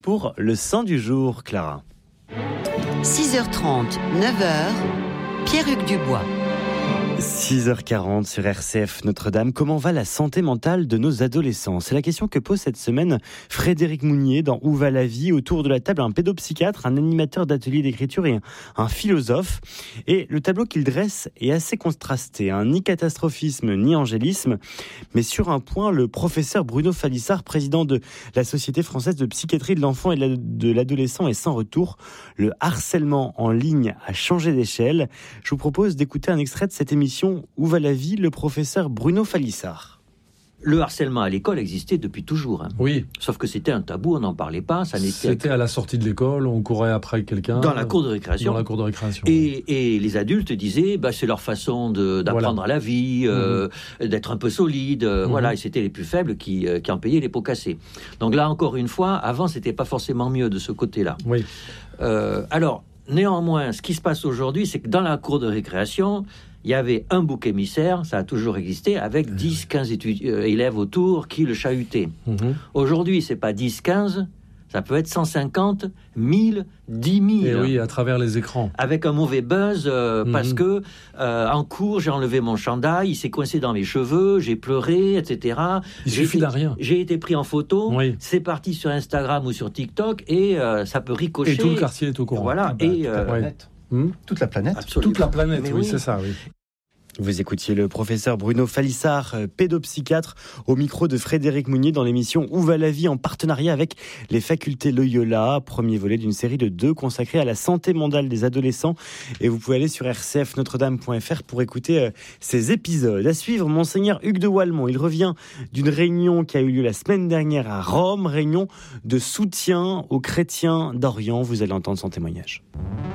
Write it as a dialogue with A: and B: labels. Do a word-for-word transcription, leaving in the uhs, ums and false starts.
A: Pour le sang du jour, Clara.
B: six heures trente, neuf heures, Pierre-Hugues Dubois.
A: six heures quarante sur R C F Notre-Dame. Comment va la santé mentale de nos adolescents ? C'est la question que pose cette semaine Frédéric Mounier dans Où va la vie ? Autour de la table, un pédopsychiatre, un animateur d'atelier d'écriture et un, un philosophe. Et le tableau qu'il dresse est assez contrasté. Hein. Ni catastrophisme, ni angélisme. Mais sur un point, le professeur Bruno Falissard, président de la Société française de psychiatrie de l'enfant et de l'adolescent, est sans retour. Le harcèlement en ligne a changé d'échelle. Je vous propose d'écouter un extrait de cette émission Où va la vie ? Le professeur Bruno Falissard.
C: Le harcèlement à l'école existait depuis toujours. Hein.
D: Oui.
C: Sauf que c'était un tabou, on n'en parlait pas. Ça n'était
D: c'était à la sortie de l'école, on courait après quelqu'un.
C: Dans la cour de récréation.
D: Dans la cour de récréation.
C: Et, et les adultes disaient, bah, c'est leur façon de, d'apprendre voilà. à la vie, euh, mmh. d'être un peu solide. Euh, mmh. Voilà, et c'était les plus faibles qui, euh, qui en payaient les pots cassés. Donc là, encore une fois, avant, c'était pas forcément mieux de ce côté-là.
D: Oui. Euh,
C: alors, néanmoins, ce qui se passe aujourd'hui, c'est que dans la cour de récréation, il y avait un bouc émissaire, ça a toujours existé, avec dix quinze étu- euh, élèves autour qui le chahutaient. Mmh. Aujourd'hui, c'est pas dix quinze, ça peut être cent cinquante, mille, dix mille.
D: Et oui, à travers les écrans.
C: Avec un mauvais buzz, euh, mmh. parce que euh, en cours, j'ai enlevé mon chandail, il s'est coincé dans mes cheveux, j'ai pleuré, et cetera.
D: Il
C: j'ai
D: suffit
C: été,
D: d'un rien.
C: J'ai été pris en photo,
D: oui.
C: c'est parti sur Instagram ou sur TikTok, et euh, ça peut ricocher.
D: Et tout le quartier est au courant.
C: Voilà,
E: ah bah,
C: et...
E: Toute la planète.
D: Euh,
E: toute la planète.
D: Absolument. Toute la planète, oui, oui, c'est ça, oui.
A: Vous écoutiez le professeur Bruno Falissard, pédopsychiatre, au micro de Frédéric Mounier dans l'émission Où va la vie, en partenariat avec les facultés Loyola, premier volet d'une série de deux consacrée à la santé mentale des adolescents. Et vous pouvez aller sur r c f notre dame point f r pour écouter euh, ces épisodes. À suivre, Monseigneur Hugues de Walmont. Il revient d'une réunion qui a eu lieu la semaine dernière à Rome, réunion de soutien aux chrétiens d'Orient. Vous allez entendre son témoignage.